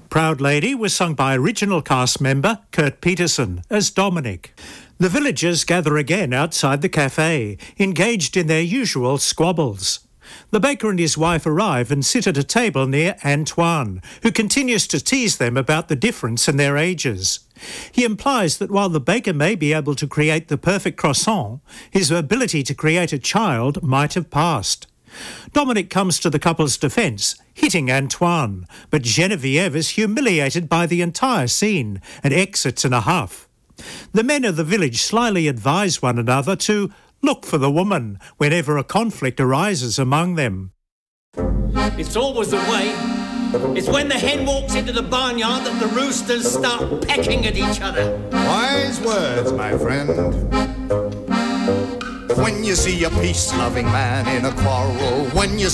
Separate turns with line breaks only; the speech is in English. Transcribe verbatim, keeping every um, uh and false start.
Proud Lady was sung by original cast member Kurt Peterson as Dominic. The villagers gather again outside the cafe, engaged in their usual squabbles. The baker and his wife arrive and sit at a table near Antoine, who continues to tease them about the difference in their ages. He implies that while the baker may be able to create the perfect croissant, his ability to create a child might have passed. Dominic comes to the couple's defence, hitting Antoine, but Geneviève is humiliated by the entire scene and exits in a huff. The men of the village slyly advise one another to look for the woman whenever a conflict arises among them.
It's always the way. It's when the hen walks into the barnyard that the roosters start pecking at each other.
Wise words, my friend. When you see a peace-loving man in a quarrel, when you